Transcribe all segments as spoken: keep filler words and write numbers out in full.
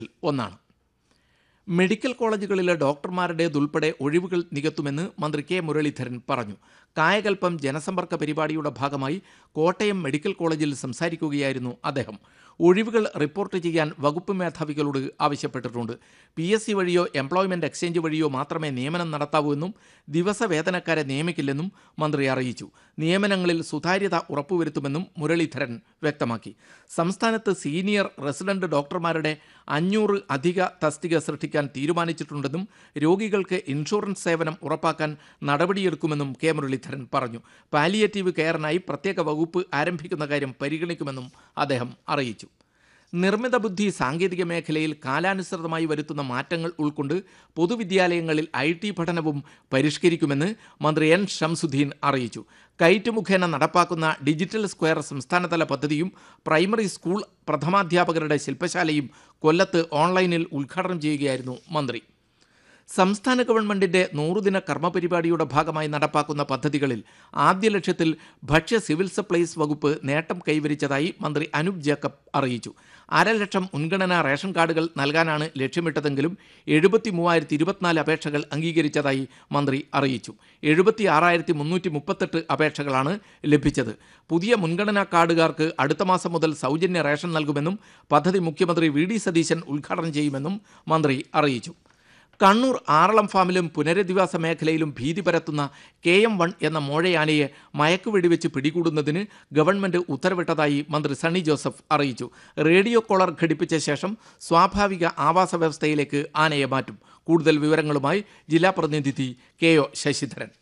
ഒന്നാണ്. മെഡിക്കൽ കോളേജുകളിലെ ഡോക്ടർമാരുടേതുൾപ്പെടെ ഒഴിവുകൾ നികത്തുമെന്ന് മന്ത്രി കെ മുരളീധരൻ പറഞ്ഞു. കായകൽപ്പം ജനസമ്പർക്ക പരിപാടിയുടെ ഭാഗമായി കോട്ടയം മെഡിക്കൽ കോളേജിൽ സംസാരിക്കുകയായിരുന്നു അദ്ദേഹം. ഒഴിവുകൾ റിപ്പോർട്ട് ചെയ്യാൻ വകുപ്പ് മേധാവികളോട് ആവശ്യപ്പെട്ടിട്ടുണ്ട്. പി എസ് സി വഴിയോ എംപ്ലോയ്മെന്റ് എക്സ്ചേഞ്ച് വഴിയോ മാത്രമേ നിയമനം നടത്താവൂ എന്നും ദിവസവേതനക്കാരെ നിയമിക്കില്ലെന്നും മന്ത്രി അറിയിച്ചു. നിയമനങ്ങളിൽ സുതാര്യത ഉറപ്പുവരുത്തുമെന്നും മുരളീധരൻ വ്യക്തമാക്കി. സംസ്ഥാനത്ത് സീനിയർ റെസിഡന്റ് ഡോക്ടർമാരുടെ അഞ്ഞൂറ് അധിക തസ്തിക സൃഷ്ടിക്കാൻ തീരുമാനിച്ചിട്ടുണ്ടെന്നും രോഗികൾക്ക് ഇൻഷുറൻസ് സേവനം ഉറപ്പാക്കാൻ നടപടിയെടുക്കുമെന്നും കെ മുരളീധരൻ പറഞ്ഞു. പാലിയേറ്റീവ് കെയറിനായി പ്രത്യേക വകുപ്പ് ആരംഭിക്കുന്ന കാര്യം പരിഗണിക്കുമെന്നും അദ്ദേഹം അറിയിച്ചു. നിർമ്മിത ബുദ്ധി സാങ്കേതിക മേഖലയിൽ കാലാനുസൃതമായി വരുത്തുന്ന മാറ്റങ്ങൾ ഉൾക്കൊണ്ട് പൊതുവിദ്യാലയങ്ങളിൽ ഐ ടി പഠനവും പരിഷ്കരിക്കുമെന്ന് മന്ത്രി എൻ ഷംസുദ്ദീൻ അറിയിച്ചു. കൈറ്റ് മുഖേന നടപ്പാക്കുന്ന ഡിജിറ്റൽ സ്ക്വയർ സംസ്ഥാനതല പദ്ധതിയും പ്രൈമറി സ്കൂൾ പ്രഥമാധ്യാപകരുടെ ശില്പശാലയും കൊല്ലത്ത് ഓൺലൈനിൽ ഉദ്ഘാടനം ചെയ്യുകയായിരുന്നു മന്ത്രി. സംസ്ഥാന ഗവൺമെന്റിന്റെ നൂറുദിന കർമ്മപരിപാടിയുടെ ഭാഗമായി നടപ്പാക്കുന്ന പദ്ധതികളിൽ ആദ്യ ലക്ഷ്യത്തിൽ ഭക്ഷ്യ സിവിൽ സപ്ലൈസ് വകുപ്പ് നേട്ടം കൈവരിച്ചതായി മന്ത്രി അനൂപ് ജേക്കബ് അറിയിച്ചു. അരലക്ഷം മുൻഗണനാ റേഷൻ കാർഡുകൾ നൽകാനാണ് ലക്ഷ്യമിട്ടതെങ്കിലും എഴുപത്തി മൂവായിരത്തി ഇരുപത്തിനാല് അപേക്ഷകൾ അംഗീകരിച്ചതായി മന്ത്രി അറിയിച്ചു. എഴുപത്തി ആറായിരത്തി മുന്നൂറ്റി മുപ്പത്തെട്ട് അപേക്ഷകളാണ് ലഭിച്ചത്. പുതിയ മുൻഗണനാ കാർഡുകാർക്ക് അടുത്ത മാസം മുതൽ സൗജന്യ റേഷൻ നൽകുമെന്നും പദ്ധതി മുഖ്യമന്ത്രി വി ഡി സതീശൻ ഉദ്ഘാടനം ചെയ്യുമെന്നും മന്ത്രി അറിയിച്ചു. കണ്ണൂർ ആറളം ഫാമിലും പുനരധിവാസ മേഖലയിലും ഭീതി പരത്തുന്ന കെ എം വൺ എന്ന മോഴയാനയെ മയക്കുവെടിവെച്ച് പിടികൂടുന്നതിന് ഗവൺമെന്റ് ഉത്തരവിട്ടതായി മന്ത്രി സണ്ണി ജോസഫ് അറിയിച്ചു. റേഡിയോ കോളർ ഘടിപ്പിച്ച ശേഷം സ്വാഭാവിക ആവാസ വ്യവസ്ഥയിലേക്ക് ആനയെ മാറ്റും. കൂടുതൽ വിവരങ്ങളുമായി ജില്ലാ പ്രതിനിധി കെ ഒ ശശിധരൻ.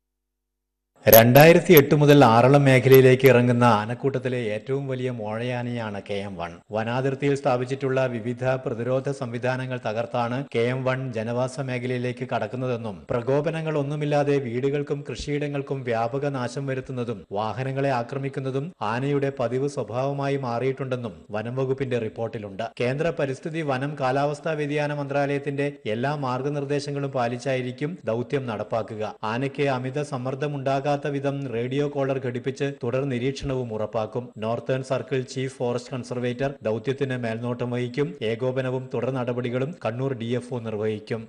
രണ്ടായിരത്തി എട്ട് മുതൽ ആറളം മേഖലയിലേക്ക് ഇറങ്ങുന്ന ആനക്കൂട്ടത്തിലെ ഏറ്റവും വലിയ മോഴയാനയാണ് കെ എം വൺ. വനാതിർത്തിയിൽ സ്ഥാപിച്ചിട്ടുള്ള വിവിധ പ്രതിരോധ സംവിധാനങ്ങൾ തകർത്താണ് കെ എം വൺ ജനവാസ മേഖലയിലേക്ക് കടക്കുന്നതെന്നും പ്രകോപനങ്ങൾ ഒന്നുമില്ലാതെ വീടുകൾക്കും കൃഷിയിടങ്ങൾക്കും വ്യാപക നാശം വരുത്തുന്നതും വാഹനങ്ങളെ ആക്രമിക്കുന്നതും ആനയുടെ പതിവ് സ്വഭാവമായി മാറിയിട്ടുണ്ടെന്നും വനം വകുപ്പിന്റെ റിപ്പോർട്ടിലുണ്ട്. കേന്ദ്ര പരിസ്ഥിതി വനം കാലാവസ്ഥാ വ്യതിയാന മന്ത്രാലയത്തിന്റെ എല്ലാ മാർഗനിർദ്ദേശങ്ങളും പാലിച്ചായിരിക്കും ദൌത്യം നടപ്പാക്കുക. ആനയ്ക്ക് അമിത സമ്മർദ്ദമുണ്ടാകാൻ വിധം റേഡിയോ കോളർ ഘടിപ്പിച്ച് തുടർ നിരീക്ഷണവും ഉറപ്പാക്കും. Northern circle chief forest conservator ദൌത്യത്തിന് മേൽനോട്ടം വഹിക്കും. ഏകോപനവും തുടർ നടപടികളും കണ്ണൂർ ഡി എഫ് ഒ നിർവഹിക്കും.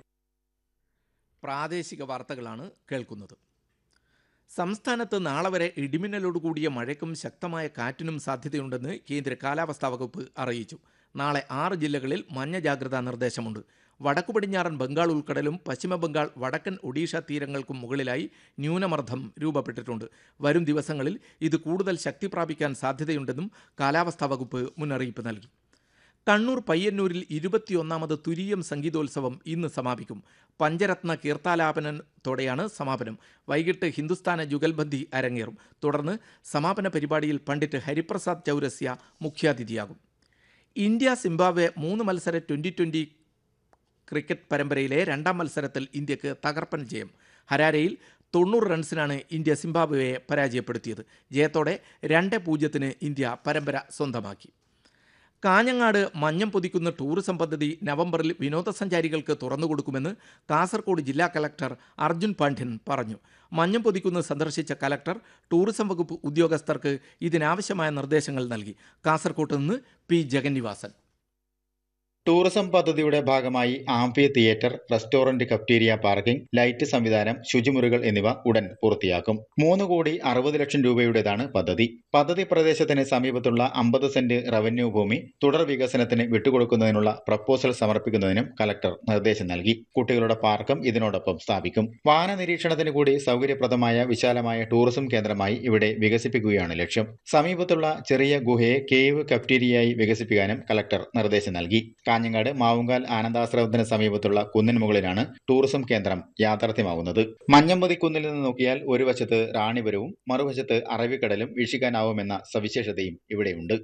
പ്രാദേശിക വാർത്തകളാണ് കേൾക്കുന്നത്. സംസ്ഥാനത്ത് നാളെ വരെ ഇടിമിന്നലോടുകൂടിയ മഴയ്ക്കും ശക്തമായ കാറ്റിനും സാധ്യതയുണ്ടെന്ന് കേന്ദ്ര കാലാവസ്ഥാ വകുപ്പ് അറിയിച്ചു. നാളെ ആറ് ജില്ലകളിൽ മഞ്ഞ ജാഗ്രതാ നിർദ്ദേശമുണ്ട്. വടക്കു പടിഞ്ഞാറൻ ബംഗാൾ ഉൾക്കടലും പശ്ചിമ ബംഗാൾ വടക്കൻ ഒഡീഷ തീരങ്ങൾക്കും മുകളിലായി ന്യൂനമർദ്ദം രൂപപ്പെട്ടിട്ടുണ്ട്. വരും ദിവസങ്ങളിൽ ഇത് കൂടുതൽ ശക്തി പ്രാപിക്കാൻ സാധ്യതയുണ്ടെന്നും കാലാവസ്ഥാ വകുപ്പ് മുന്നറിയിപ്പ് നൽകി. കണ്ണൂർ പയ്യന്നൂരിൽ ഇരുപത്തിയൊന്നാമത് തുരീയം സംഗീതോത്സവം ഇന്ന് സമാപിക്കും. പഞ്ചരത്ന കീർത്താലാപനത്തോടെയാണ് സമാപനം. വൈകിട്ട് ഹിന്ദുസ്ഥാന ജുഗൽബന്ദി അരങ്ങേറും. തുടർന്ന് സമാപന പരിപാടിയിൽ പണ്ഡിറ്റ് ഹരിപ്രസാദ് ചൗരസ്യ മുഖ്യാതിഥിയാകും. ഇന്ത്യ സിംബാബ്വെ മൂന്ന് മത്സര ട്വൻ്റി ട്വൻ്റി ക്രിക്കറ്റ് പരമ്പരയിലെ രണ്ടാം മത്സരത്തിൽ ഇന്ത്യക്ക് തകർപ്പൻ ജയം. ഹരാരയിൽ തൊണ്ണൂറ് റൺസിനാണ് ഇന്ത്യ സിംബാബ്വെയെ പരാജയപ്പെടുത്തിയത്. ജയത്തോടെ രണ്ട് പൂജ്യത്തിന് ഇന്ത്യ പരമ്പര സ്വന്തമാക്കി. കാഞ്ഞങ്ങാട് മഞ്ഞം പൊതിക്കുന്ന ടൂറിസം പദ്ധതി നവംബറിൽ വിനോദസഞ്ചാരികൾക്ക് തുറന്നുകൊടുക്കുമെന്ന് കാസർഗോഡ് ജില്ലാ കലക്ടർ അർജുൻ പാണ്ഡ്യൻ പറഞ്ഞു. മഞ്ഞം പൊതിക്കുന്ന് സന്ദർശിച്ച കലക്ടർ ടൂറിസം വകുപ്പ് ഉദ്യോഗസ്ഥർക്ക് ഇതിനാവശ്യമായ നിർദ്ദേശങ്ങൾ നൽകി. കാസർഗോഡ് നിന്ന് പി ജഗന്നിവാസൻ. ടൂറിസം പദ്ധതിയുടെ ഭാഗമായി amphi theatre, restaurant, cafeteria, parking, light സംവിധാനം, ശുചിമുറികൾ എന്നിവ ഉടൻ പൂർത്തിയാക്കും. മൂന്ന് കോടി അറുപത് ലക്ഷം രൂപയുടേതാണ് പദ്ധതി. പദ്ധതി പ്രദേശത്തിന് സമീപത്തുള്ള അമ്പത് സെന്റ് റവന്യൂ ഭൂമി തുടർ വികസനത്തിന് വിട്ടുകൊടുക്കുന്നതിനുള്ള പ്രപ്പോസൽ സമർപ്പിക്കുന്നതിനും കലക്ടർ നിർദ്ദേശം നൽകി. കുട്ടികളുടെ പാർക്കും ഇതിനോടൊപ്പം സ്ഥാപിക്കും. വാഹന നിരീക്ഷണത്തിന് കൂടി സൗകര്യപ്രദമായ വിശാലമായ ടൂറിസം കേന്ദ്രമായി ഇവിടെ വികസിപ്പിക്കുകയാണ് ലക്ഷ്യം. സമീപത്തുള്ള ചെറിയ ഗുഹയെ കേവ് കഫ്റ്റീരിയയായി വികസിപ്പിക്കാനും കലക്ടർ നിർദ്ദേശം നൽകി. കാഞ്ഞങ്ങാട് മാവുങ്കാൽ ആനന്ദാശ്രമത്തിന് സമീപത്തുള്ള കുന്നിൻ മുകളിലാണ് ടൂറിസം കേന്ദ്രം യാഥാർത്ഥ്യമാവുന്നത്. മഞ്ഞമ്പതി കുന്നിൽ നിന്ന് നോക്കിയാൽ ഒരു വശത്ത് റാണിപുരവും മറുവശത്ത് അറബിക്കടലും വീക്ഷിക്കാനാവുമെന്ന സവിശേഷതയും ഇവിടെയുണ്ട്.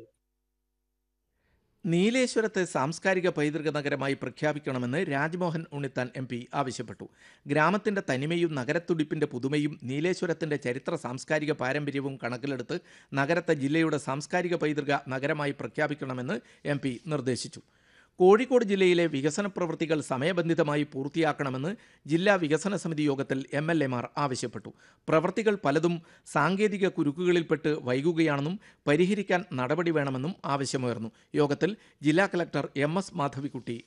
നീലേശ്വരത്തെ സാംസ്കാരിക പൈതൃക നഗരമായി പ്രഖ്യാപിക്കണമെന്ന് രാജ്മോഹൻ ഉണ്ണിത്താൻ എം പി ആവശ്യപ്പെട്ടു. ഗ്രാമത്തിൻ്റെ തനിമയും നഗരത്തുടിപ്പിൻ്റെ പുതുമയും നീലേശ്വരത്തിൻ്റെ ചരിത്ര സാംസ്കാരിക പാരമ്പര്യവും കണക്കിലെടുത്ത് നഗരത്തെ ജില്ലയുടെ സാംസ്കാരിക പൈതൃക നഗരമായി പ്രഖ്യാപിക്കണമെന്ന് എം പി നിർദ്ദേശിച്ചു. കോഴിക്കോട് ജില്ലയിലെ വികസന പ്രവൃത്തികൾ സമയബന്ധിതമായി പൂർത്തിയാക്കണമെന്ന് ജില്ലാ വികസന സമിതി യോഗത്തിൽ എം എൽ എമാർ ആവശ്യപ്പെട്ടു. പ്രവൃത്തികൾ പലതും സാങ്കേതിക കുരുക്കുകളിൽപ്പെട്ട് വൈകുകയാണെന്നും പരിഹരിക്കാൻ നടപടി വേണമെന്നും ആവശ്യമുയർന്നു. യോഗത്തിൽ ജില്ലാ കലക്ടർ എം എസ് മാധവിക്കുട്ടി